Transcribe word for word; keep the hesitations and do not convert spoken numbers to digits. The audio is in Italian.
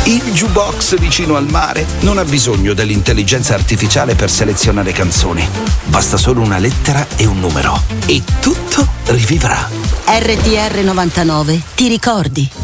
Il jukebox vicino al mare non ha bisogno dell'intelligenza artificiale per selezionare canzoni. Basta solo una lettera e un numero e tutto rivivrà. R T R novantanove, ti ricordi?